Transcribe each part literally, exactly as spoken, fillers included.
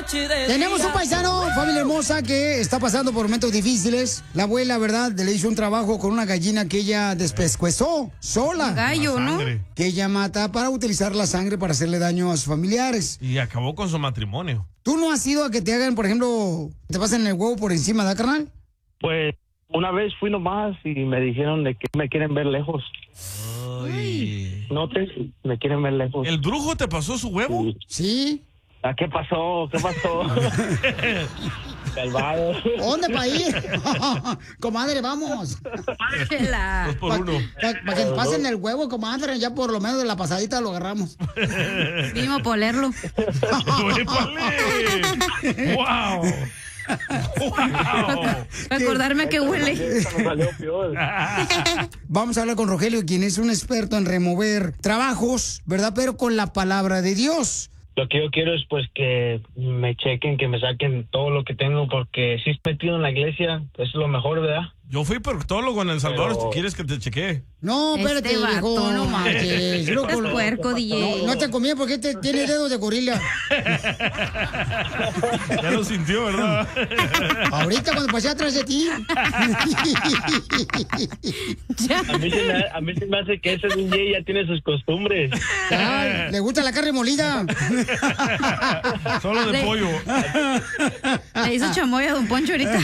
Tenemos un paisano, familia hermosa, que está pasando por momentos difíciles. La abuela, ¿verdad? Le hizo un trabajo con una gallina que ella despescuezó sola. Un gallo, ¿no? Que ella mata para utilizar la sangre para hacerle daño a sus familiares. Y acabó con su matrimonio. ¿Tú no has ido a que te hagan, por ejemplo, te pasen el huevo por encima, ¿da, carnal? Pues una vez fui nomás y me dijeron de que me quieren ver lejos. Ay. No te, me quieren ver lejos. ¿El brujo te pasó su huevo? Sí. ¿A qué pasó? ¿Qué pasó? Calvado. ¿Dónde para ir? Comadre, vamos. La... Dos por uno. Para pa que nos pasen el huevo, comadre, ya por lo menos de la pasadita lo agarramos. Mínimo para olerlo. ¡Wow! Wow. Acordarme que huele. Vamos a hablar con Rogelio, quien es un experto en remover trabajos, ¿verdad? Pero con la palabra de Dios. Lo que yo quiero es pues que me chequen, que me saquen todo lo que tengo, porque si estoy metido en la iglesia, es lo mejor, ¿verdad? Yo fui proctólogo en El Salvador, Pero... si quieres que te chequee. No, espérate, Este vato, hijo, no manches. Estás puerco, D J. No, no te comí porque te, tiene dedos de gorila. Ya lo sintió, ¿verdad? Ahorita cuando pasé atrás de ti. A mí, se me, a mí se me hace que ese D J ya tiene sus costumbres. Ay, le gusta la carne molida. Solo de Le... pollo. Le hizo chamoy a Don Poncho ahorita.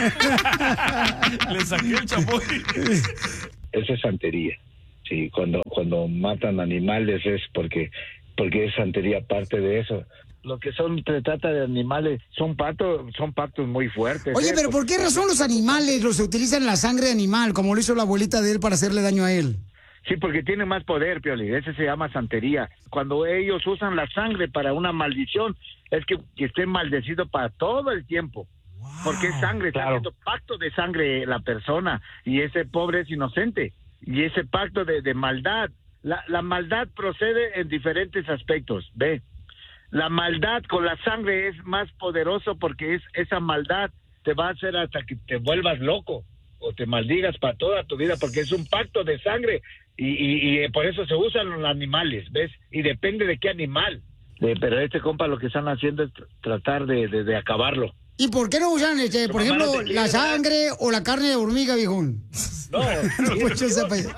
Le saqué el chamoy. Eso es santería. Sí, cuando cuando matan animales es porque porque es santería parte de eso. Lo que son se trata de animales son pactos son pactos muy fuertes. Oye, ¿eh? pero ¿por qué razón los animales los utilizan la sangre de animal, como lo hizo la abuelita de él para hacerle daño a él? Sí, porque tienen más poder, Pioli. Ese se llama santería. Cuando ellos usan la sangre para una maldición, es que, que estén maldecidos para todo el tiempo. Wow, porque es sangre, está claro. haciendo pacto de sangre la persona, y ese pobre es inocente. Y ese pacto de, de maldad, la, la maldad procede en diferentes aspectos, ¿ve? La maldad con la sangre es más poderoso porque es esa maldad te va a hacer hasta que te vuelvas loco o te maldigas para toda tu vida, porque es un pacto de sangre y, y, y por eso se usan los animales, ¿ves? Y depende de qué animal. Eh, pero este compa lo que están haciendo es tratar de, de, de acabarlo. ¿Y por qué no usan, este, por ejemplo, no la sangre o la carne de hormiga, viejón? No, no pues yo sepa. Es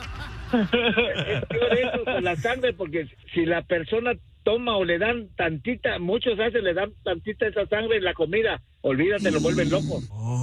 peor eso con la sangre, porque si la persona toma o le dan tantita, muchos hacen, le dan tantita esa sangre en la comida, olvídate, lo vuelven loco.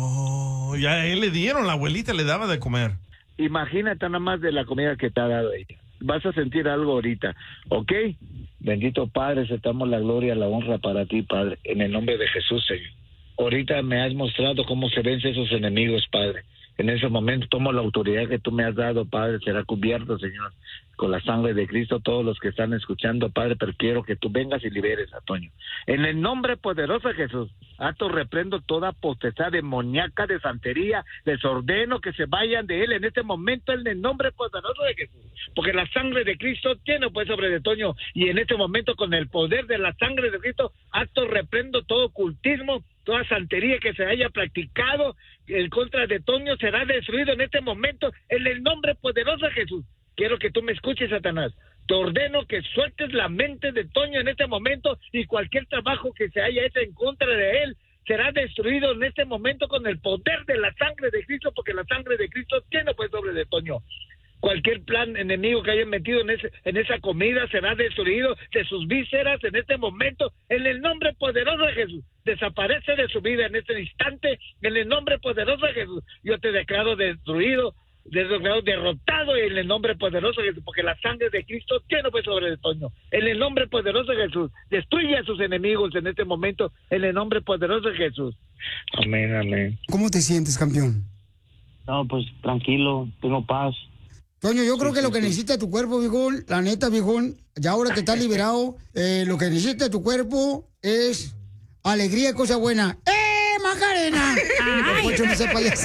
Oh, ya a él le dieron, la abuelita le daba de comer. Imagínate nada más de la comida que te ha dado ella. Vas a sentir algo ahorita, ¿ok? Bendito Padre, aceptamos la gloria, la honra para ti, Padre, en el nombre de Jesús, Señor. Ahorita me has mostrado cómo se vencen esos enemigos, Padre. En ese momento tomo la autoridad que tú me has dado, Padre, será cubierto, Señor, con la sangre de Cristo, todos los que están escuchando, Padre, pero quiero que tú vengas y liberes a Toño. En el nombre poderoso de Jesús, ato reprendo toda potestad demoníaca de santería, desordeno que se vayan de él en este momento en el nombre poderoso de Jesús, porque la sangre de Cristo tiene pues sobre de Toño, y en este momento con el poder de la sangre de Cristo, ato reprendo todo ocultismo, toda santería que se haya practicado en contra de Toño será destruido en este momento en el nombre poderoso de Jesús. Quiero que tú me escuches, Satanás. Te ordeno que sueltes la mente de Toño en este momento, y cualquier trabajo que se haya hecho en contra de él será destruido en este momento con el poder de la sangre de Cristo, porque la sangre de Cristo tiene pues sobre de Toño. Cualquier plan enemigo que hayan metido en, ese, en esa comida será destruido de sus vísceras en este momento, en el nombre poderoso de Jesús. Desaparece de su vida en este instante, en el nombre poderoso de Jesús. Yo te declaro destruido, declaro derrotado en el nombre poderoso de Jesús, porque la sangre de Cristo tiene pues sobre el Toño. En el nombre poderoso de Jesús, destruye a sus enemigos en este momento, en el nombre poderoso de Jesús. Amén, amén. ¿Cómo te sientes, campeón? No, pues tranquilo, tengo paz. Toño, yo creo sí, que sí, lo que sí. necesita tu cuerpo, viejón, la neta, viejón, ya ahora que estás liberado, eh, lo que necesita tu cuerpo es alegría y cosa buena. ¡Eh, Macarena! Poncho, no sea payaso.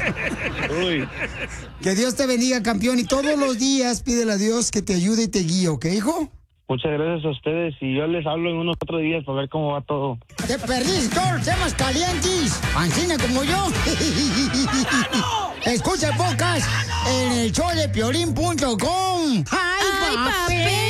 Uy. Que Dios te bendiga, campeón, y todos los días pídele a Dios que te ayude y te guíe, ¿ok, hijo? Muchas gracias a ustedes, y yo les hablo en unos otros días para ver cómo va todo. Te perdiste todos los temas calientes, pancina como yo. Escucha el podcast en el show de piolín punto com. ¡Ay, papi!